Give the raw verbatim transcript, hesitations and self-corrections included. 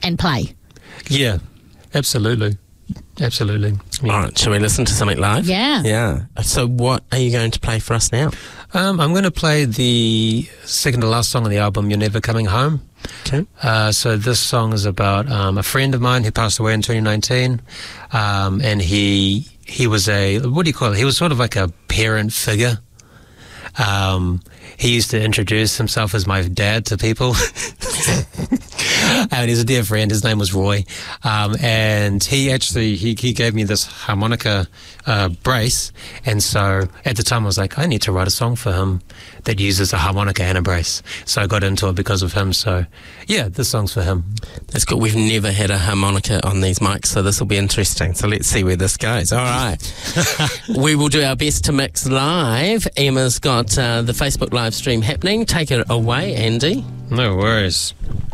and play. Yeah, absolutely. Absolutely. Yeah. All right, shall we listen to something live? Yeah. Yeah. So what are you going to play for us now? Um, I'm going to play the second to last song on the album, You're Never Coming Home. Okay. Uh, so this song is about um, a friend of mine who passed away in twenty nineteen, um, and he he was a, what do you call it? He was sort of like a parent figure. Um, he used to introduce himself as my dad to people. And he's a dear friend. His name was Roy. Um, and he actually, he, he gave me this harmonica uh, brace. And so at the time I was like, I need to write a song for him that uses a harmonica and a brace. So I got into it because of him. So yeah, this song's for him. That's good. We've never had a harmonica on these mics, so this will be interesting. So let's see where this goes. All right. We will do our best to mix live. Emma's got uh, the Facebook live stream happening. Take it away, Andy. No worries.